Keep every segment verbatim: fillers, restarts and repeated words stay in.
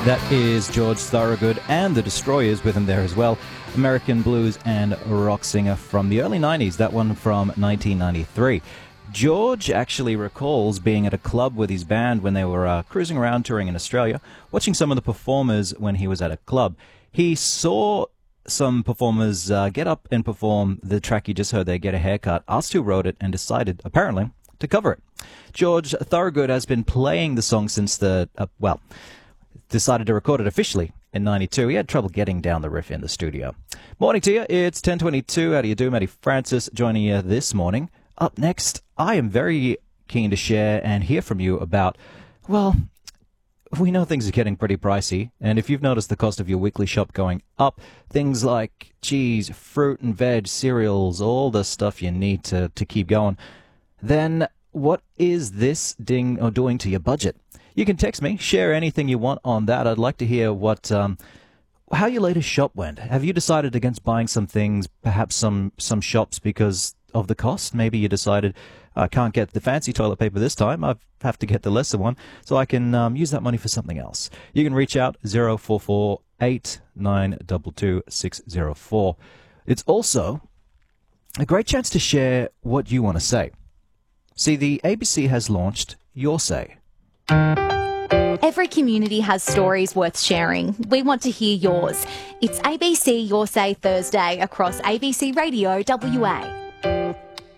That is George Thorogood and the Destroyers with him there as well. American blues and rock singer from the early nineties, that one from nineteen ninety-three. George actually recalls being at a club with his band when they were uh, cruising around touring in Australia, watching some of the performers when he was at a club. He saw some performers uh, get up and perform the track you just heard there, Get a Haircut, asked who wrote it, and decided, apparently, to cover it. George Thorogood has been playing the song since the, uh, well... decided to record it officially in ninety-two. He had trouble getting down the riff in the studio. Morning to you. It's ten twenty-two. How do you do? Matty Francis joining you this morning. Up next, I am very keen to share and hear from you about, well, we know things are getting pretty pricey, and if you've noticed the cost of your weekly shop going up, things like cheese, fruit and veg, cereals, all the stuff you need to, to keep going, then what is this ding or doing to your budget? You can text me, share anything you want on that. I'd like to hear what, um, how your latest shop went. Have you decided against buying some things, perhaps some, some shops because of the cost? Maybe you decided, I can't get the fancy toilet paper this time. I have to get the lesser one, so I can um, use that money for something else. You can reach out, zero four four eight nine two two six zero four. It's also a great chance to share what you want to say. See, the A B C has launched Your Say. Every community has stories worth sharing. We want to hear yours. It's A B C Your Say Thursday across A B C Radio W A.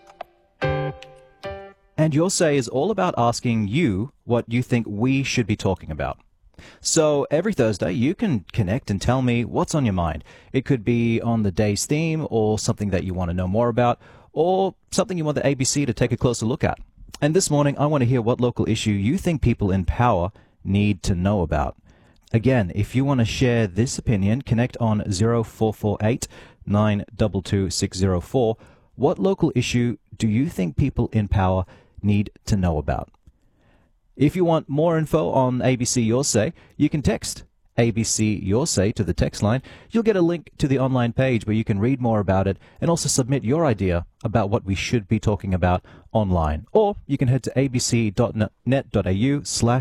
And Your Say is all about asking you what you think we should be talking about. So every Thursday you can connect and tell me what's on your mind. It could be on the day's theme or something that you want to know more about or something you want the A B C to take a closer look at. And this morning I want to hear what local issue you think people in power need to know about. Again, if you want to share this opinion, connect on zero four four eight nine two two six zero four. What local issue do you think people in power need to know about? If you want more info on A B C Your Say, you can text A B C Your Say to the text line. You'll get a link to the online page where you can read more about it and also submit your idea about what we should be talking about online. Or you can head to abc dot net dot a u slash